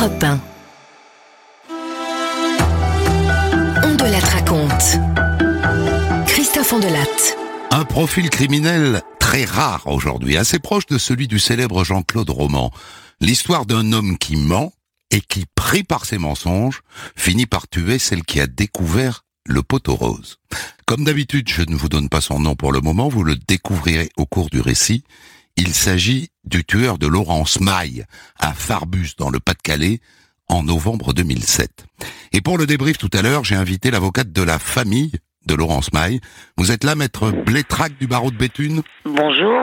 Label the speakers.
Speaker 1: Europe 1. On de la raconte. Christophe Ondelatte.
Speaker 2: Un profil criminel très rare aujourd'hui, assez proche de celui du célèbre Jean-Claude Roman. L'histoire d'un homme qui ment et qui, pris par ses mensonges, finit par tuer celle qui a découvert le poteau rose. Comme d'habitude, je ne vous donne pas son nom pour le moment, vous le découvrirez au cours du récit. Il s'agit du tueur de Laurence Maille, à Farbus, dans le Pas-de-Calais, en novembre 2007. Et pour le débrief tout à l'heure, j'ai invité l'avocate de la famille de Laurence Maille. Vous êtes là, maître Blétrac du barreau de Béthune ?
Speaker 3: Bonjour.